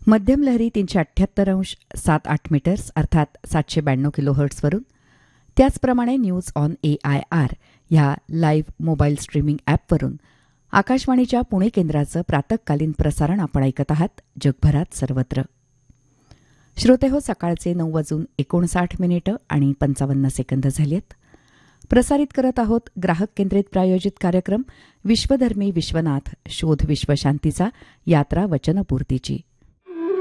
मध्यम लहरी 378.78 मीटर्स अर्थात 792 किलोहर्ट्झवरून, त्याचप्रमाणे न्यूज ऑन AIR ह्या लाईव्ह मोबाईल स्ट्रीमिंग ॲपवरून आकाशवाणीच्या पुणे केंद्राचं प्रातःकालीन प्रसारण आपण ऐकत आहात जगभरात सर्वत्र. श्रोते हो, सकाळचे 9:59 आणि 55 सेकंद झालेत. प्रसारित करत आहोत ग्राहक केंद्रित प्रायोजित कार्यक्रम विश्वधर्मी विश्वनाथ शोध विश्वशांतीचा यात्रा वचनपूर्तीची.